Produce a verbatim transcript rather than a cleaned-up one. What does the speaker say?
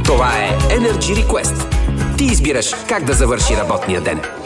Това е Energy Request. Ти избираш как да завърши работния ден.